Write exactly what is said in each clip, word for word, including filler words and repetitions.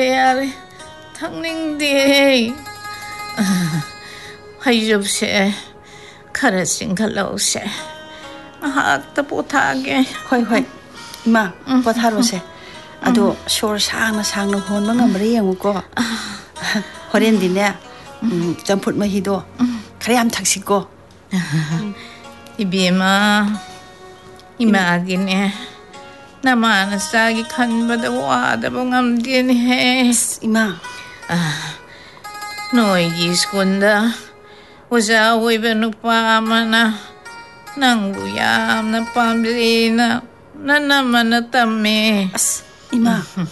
यार ꯊꯛꯅꯤꯡꯗꯦ ꯍꯩꯖꯨꯞꯁꯦ ꯈꯔ ꯆꯤꯡꯈꯠꯂꯧꯁꯦ ꯉꯥꯏꯍꯥꯛꯇ ꯄꯣꯊꯥꯒꯦ ꯍꯣꯏ ꯍꯣꯏ ꯏꯃꯥ ꯄꯣꯊꯥꯔꯣꯁꯦ ꯑꯗꯣ ꯁꯣꯔ ꯁꯥꯡꯅ ꯁꯥꯡꯅ ꯍꯣꯟꯕ ꯉꯝꯕ꯭ꯔꯥ ꯌꯦꯡꯉꯨꯀꯣ ꯍꯣꯔꯦꯟꯗꯤꯅꯦ ꯆꯝꯐꯨꯠ ꯃꯍꯤꯗꯣ ꯈꯔ ꯌꯥꯝ ꯊꯛꯁꯤꯀꯣ 이비엠아 이마기네 나만 싸기 칸바다 와다보 감디네 이마 아 너희기 스콘다 오자 오이베 누파마나 낭부 얌나 팜들이나 나나마나 땀메 아스 이마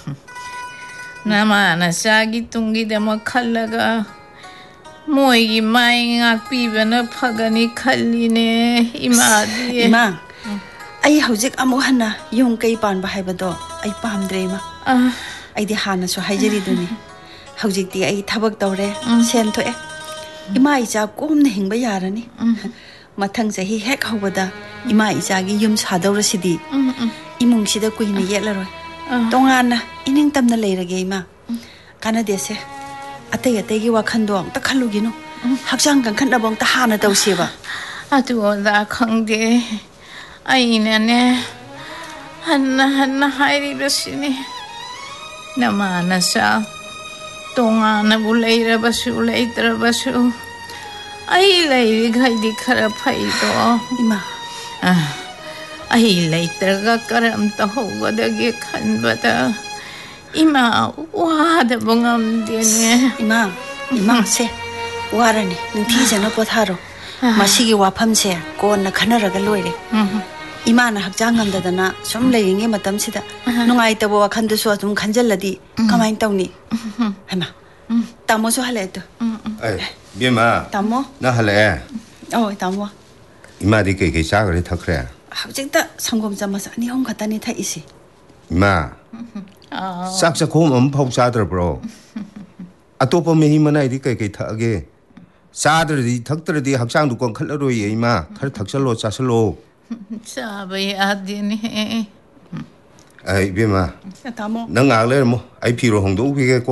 나만 싸기 뚱기데마 칼라가 모이기 마잉 악비베나 파가니 칼리네 이마디 이마 아이 hꯧꯖꯤꯛ ꯑꯃꯨꯛ ꯍꯟꯅ ꯌꯨꯝ ꯀꯩ ꯄꯥꯟꯕ ꯍꯥꯏꯕꯗꯣ ꯑꯩ ꯄꯥꯝꯗ꯭ꯔꯦ ꯏꯃꯥ ꯑꯩꯗꯤ ꯍꯥꯟꯅꯁꯨ ꯍꯥꯏꯖꯔꯤꯗꯨꯅꯤ ꯍꯧꯖꯤꯛꯇꯤ ꯑꯩ ꯊꯕꯛ ꯇꯧꯔꯦ ꯁꯦꯟ ꯊꯣꯛꯑꯦ ꯏꯃꯥ ꯏꯆꯥ ꯀꯣꯝꯅ ꯍꯤꯡꯕ ꯌꯥꯔꯅꯤ ꯃꯊꯪ ꯆꯍꯤ ꯍꯦꯛ ꯍꯧꯕꯗ ꯏꯃꯥ ꯏꯆꯥꯒꯤ ꯌꯨꯝ ꯁꯥꯗꯧꯔꯁꯤꯗꯤ ꯏꯃꯨꯡꯁꯤꯗ ꯀꯨꯏꯅ ꯌꯦꯠꯂꯔꯣꯏ ꯇꯣꯉꯥꯟꯅ ꯏꯅꯤꯡ ꯇꯝꯅ ꯂꯩꯔꯒꯦ ꯏꯃꯥ ꯀꯥꯟꯅꯗꯦꯁꯦ ꯑꯇꯩ ꯑꯇꯩꯒꯤ ꯋꯥꯈꯟꯗꯣ ꯑꯝꯇ ꯈꯜꯂꯨꯒꯤꯅꯨ ꯍꯛꯆꯥꯡ ꯀꯟꯈꯠꯅꯕ ꯑꯝꯇ ꯍꯥꯟꯅ ꯇꯧꯁꯦꯕ ꯑꯗꯨ ꯑꯣꯖꯥ ꯈꯪꯗꯦ ꯑꯩꯅꯅꯦ ꯍꯟꯅ ꯍꯟꯅ ꯍꯥꯏꯔꯤꯕꯁꯤꯅꯤ ꯅꯃꯥꯅꯆꯥ ꯇꯣꯉꯥꯟꯅꯕꯨ ꯂꯩꯔꯕꯁꯨ ꯂꯩꯇ꯭ꯔꯕꯁꯨ ꯑꯩ ꯂꯩꯔꯤꯈꯩꯗꯤ ꯈꯔ ꯐꯩꯗꯣ 이마 ꯑꯩ ꯂꯩꯇ꯭ꯔꯒ ꯀꯔꯝ ꯇꯧꯍꯧꯒꯗꯒꯦ ꯈꯟꯕꯗ 이마 와다보 감디네 이마 이마세 와라니 능티잖아 포타로 마시기 와팜세 꼬나 카나라가 로이래 이마나 학장 감다다나 좀 레잉의 마담시다 농아이따보 와칸드수 좀 간절라디 가만히 떠니 해마 따모수 할래도 에이 미마 따모 나 할래 어 따모 이마디 그게 싸그리 더 그래 학직다 상검자마서 아니 형 갖다니 타 이시 이마 싹싹 고음 엄청 싸들 브로 아또빠 메히마나 이디 그게 타게 싸들이 덕들이 학장도 건 칼로로 이마 칼 덕설로 짜설로 짜봐야되네 에이 미마 따모 넌 알래 뭐 아이피로 홍도 우기겠고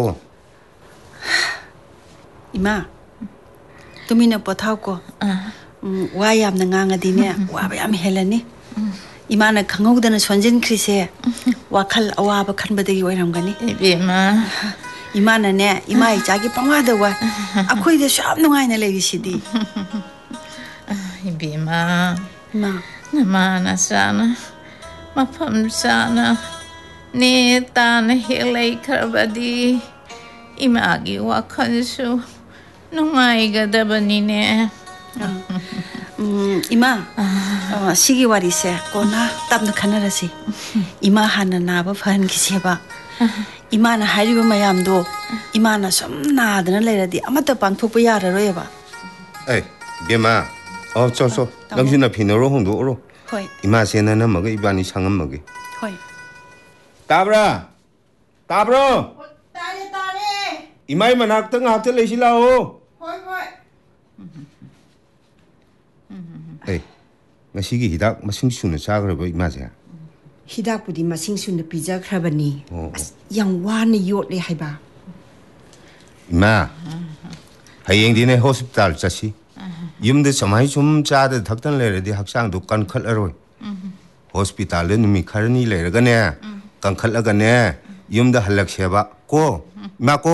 이마 तुमिना पथाको वा यामना ngangadine wa bayam helani imana khangौदना sonjin khrise wakhal awaba khanbadagi oiramgani इबेमा imana ne ima ichagi pangwada wa akhoi de shab nungaina legisidi इबेमा ma namana sana mafam sana ne tan helai kharbadi imagi wakhansu nungaigadabani 음 이마 어 시기 와리세 꼬나 땀나 카나라시 이마 하나 나바 판 기세바 이마나 하리바 마얌도 이마나 좀 나드나 레라디 아마도 방폭부 야라로여바 에이 미마 어 저서 당신나 피노로 홍도 오로 호이 이마 세나나 먹어 이바니 상은 먹이 호이 따브라 따브로 따레 따레 이마이 만학등 학텔 레실라오 호이 호이 에이 마시기 히닥 마싱수는 싸그러고 이마세 히닥부디 마싱수는 비자크라바니 어. 양와니 요레 하이바 이마 하이앵디네 호스피탈 자시 юм데 समा이 좀 자데 덕던 레레디 학상도 깐컬러로 호스피탈에 놈이 카르니 레르가네 깐컬러가네 юм데 할락세바 고 마고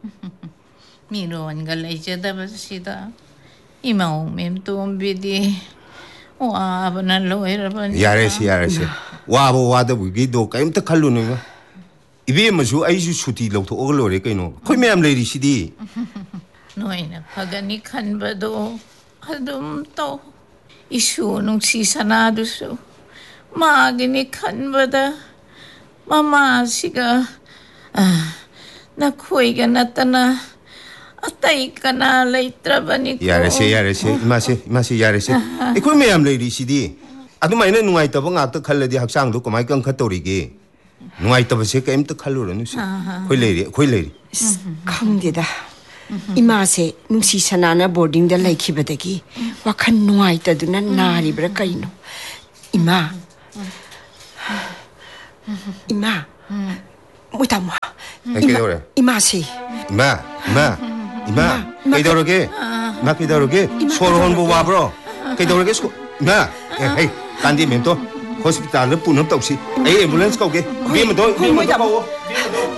미론가 레이저다바시다 이마오 멤톰비디 와바나 로이라바니 야레시 야레시 와보 와도 위기도 까임터 칼루는가 이베 마주 아이주 수티 럭토 오글로레 까이노 코이 매암 레리시디 노이나 파가니 칸바도 아둠토 이슈 농시사나두수 마기니 칸바다 마마시가 아 나코이가 나타나 아따이 까나 레이트라바니 야레시 야레시 이마시 이마시 야레시 이코이 매암 레리시디 아두마이네 누가이따보 ngakta khaladi hakchangdo komai kang khatorigi 누가이따버세 까임터 칼루르누시 코이 레리 코이 레리 ꯈꯪꯗꯦꯗ 이마세 뭉시사나나 보딩다 레이키바데기 와칸 누아이따두나 나리브라 까이노 이마 이마 뭐다마 그래요. 이마세. 이마, 이마, 이마. 그래요. 이마 그래요. 소로혼 보고 와버려. 그래요. 소, 이마. 에이, 딴데 면도 호스피탈로 분업 떡시. 에이, 앰뷸런스 가오게. 위에면 더, 위에면 더 가오.